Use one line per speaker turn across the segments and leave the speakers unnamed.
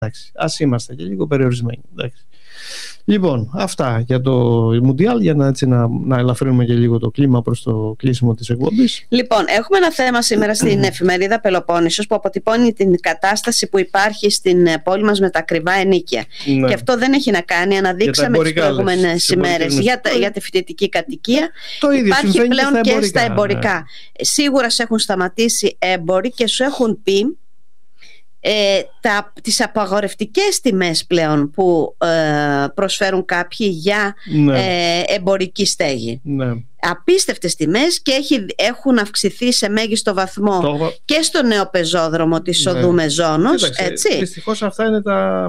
Ας είμαστε και λίγο περιορισμένοι. Εντάξει. Λοιπόν, αυτά για το Μουντιάλ, για να ελαφρύνουμε και λίγο το κλίμα προς το κλείσιμο της εκπομπής.
Λοιπόν, έχουμε ένα θέμα σήμερα στην εφημερίδα Πελοπόννησος που αποτυπώνει την κατάσταση που υπάρχει στην πόλη μας με τα ακριβά ενοίκια. Ναι. Και αυτό δεν έχει να κάνει, αναδείξαμε τις προηγούμενες ημέρες για τη φοιτητική κατοικία.
Το ίδιο
υπάρχει πλέον
και
και στα εμπορικά. Ναι. Σίγουρα σε έχουν σταματήσει έμποροι και σου έχουν πει τις απαγορευτικές τιμές πλέον που προσφέρουν κάποιοι για εμπορική στέγη. Ναι. Απίστευτες τιμές και έχουν αυξηθεί σε μέγιστο βαθμό και στο νέο πεζόδρομο της Οδού Μεζόνος.
Δυστυχώς αυτά είναι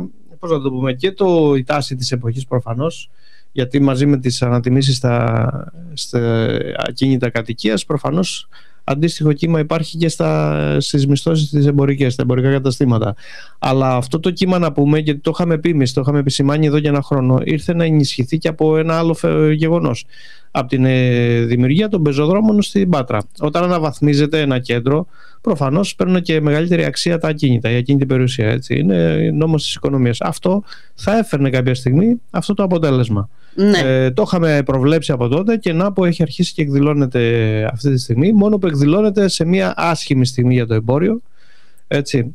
και η τάση της εποχής προφανώς, γιατί μαζί με τις ανατιμήσεις στα ακίνητα κατοικίας προφανώς αντίστοιχο κύμα υπάρχει και στις μισθώσεις της εμπορικές, στα εμπορικά καταστήματα. Αλλά αυτό το κύμα, να πούμε, γιατί το είχαμε πει εμείς, το είχαμε επισημάνει εδώ και ένα χρόνο, ήρθε να ενισχυθεί και από ένα άλλο γεγονός. Από την δημιουργία των πεζοδρόμων στην Πάτρα. Όταν αναβαθμίζεται ένα κέντρο, προφανώς παίρνουν και μεγαλύτερη αξία τα ακίνητα, η ακίνητη περιουσία. Έτσι. Είναι νόμος της οικονομίας. Αυτό θα έφερνε κάποια στιγμή αυτό το αποτέλεσμα. Ναι. Το είχαμε προβλέψει από τότε και να που έχει αρχίσει και εκδηλώνεται αυτή τη στιγμή, μόνο που εκδηλώνεται σε μια άσχημη στιγμή για το εμπόριο. Έτσι.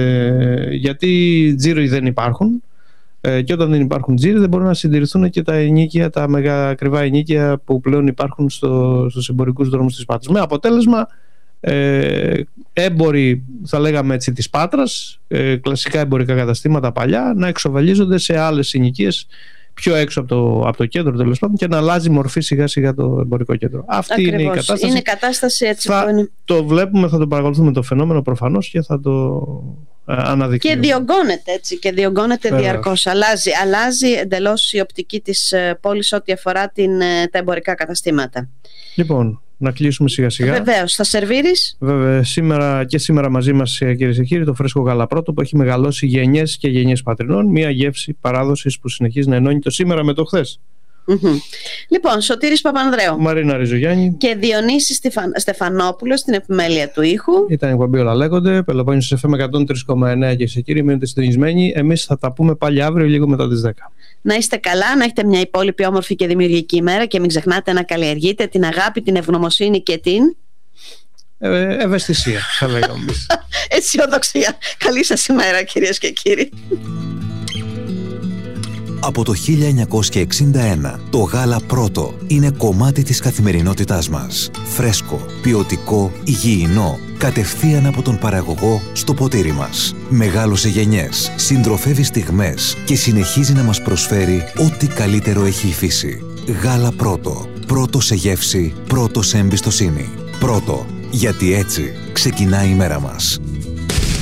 Γιατί τζίροι δεν υπάρχουν. Και όταν δεν υπάρχουν τζίροι δεν μπορούν να συντηρηθούν και τα ενοίκια, τα μεγάλα ακριβά ενοίκια που πλέον υπάρχουν στους εμπορικούς δρόμους της Πάτρας. Με αποτέλεσμα έμποροι, θα λέγαμε έτσι, της Πάτρας, κλασικά εμπορικά καταστήματα παλιά, να εξοβαλίζονται σε άλλες συνοικίες πιο έξω από το κέντρο, τέλος πάντων, και να αλλάζει μορφή σιγά σιγά το εμπορικό κέντρο. Αυτή είναι η κατάσταση.
Είναι η κατάσταση έτσι που είναι.
Το βλέπουμε, θα το παρακολουθούμε το φαινόμενο προφανώς και θα το αναδεικνύουμε.
Και διωγγώνεται έτσι, και διωγγώνεται διαρκώς. Αλλάζει εντελώς η οπτική της πόλης ό,τι αφορά τα εμπορικά καταστήματα.
Λοιπόν, να κλείσουμε σιγά σιγά.
Βεβαίως, θα σερβίρεις.
Βέβαια, σήμερα μαζί μας, κυρίες και κύριοι, το φρέσκο γαλαπρότο που έχει μεγαλώσει γενιές και γενιές πατρινών. Μια γεύση παράδοσης που συνεχίζει να ενώνει το σήμερα με το χθες.
Λοιπόν, Σωτήρης Παπανδρέου,
Μαρίνα Ριζογιάννη
και Διονύση Στεφανόπουλο στην επιμέλεια του ήχου.
Ήταν η εκπομπή Όλα Λέγονται. Πελοπόννησος FM 103,9, κυρίες και κύριοι. Μείνετε συντονισμένοι. Εμείς θα τα πούμε πάλι αύριο λίγο μετά τις 10.
Να είστε καλά, να έχετε μια υπόλοιπη όμορφη και δημιουργική ημέρα και μην ξεχνάτε να καλλιεργείτε την αγάπη, την ευγνωμοσύνη και την
ευαισθησία, θα λέγαμε.
αισιοδοξία. Καλή σας ημέρα, κυρίες και κύριοι.
Από το 1961, το γάλα πρώτο είναι κομμάτι της καθημερινότητάς μας. Φρέσκο, ποιοτικό, υγιεινό, κατευθείαν από τον παραγωγό στο ποτήρι μας. Μεγάλωσε γενιές, συντροφεύει στιγμές και συνεχίζει να μας προσφέρει ό,τι καλύτερο έχει η φύση. Γάλα πρώτο. Πρώτο σε γεύση, πρώτο σε εμπιστοσύνη. Πρώτο, γιατί έτσι ξεκινάει η μέρα μας.